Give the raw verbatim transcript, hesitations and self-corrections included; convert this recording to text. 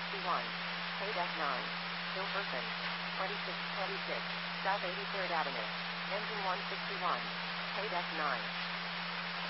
sixty-one. Paid F nine. Hilferson. twenty-six twenty-six. South eighty-third Avenue. Engine one sixty-one. Paid F nine.